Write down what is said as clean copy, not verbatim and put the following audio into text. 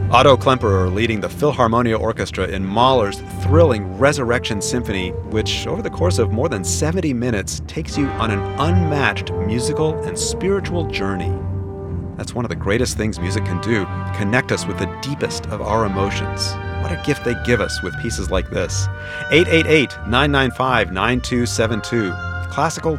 Otto Klemperer leading the Philharmonia Orchestra in Mahler's thrilling Resurrection Symphony, which, over the course of more than 70 minutes, takes you on an unmatched musical and spiritual journey. That's one of the greatest things music can do, connect us with the deepest of our emotions. What a gift they give us with pieces like this. 888-995-9272. Classical